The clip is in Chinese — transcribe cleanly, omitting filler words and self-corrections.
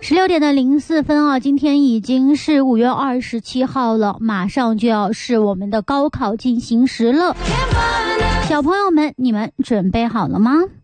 16:04啊，今天已经是5月27号了，马上就要是我们的高考进行时了。小朋友们，你们准备好了吗？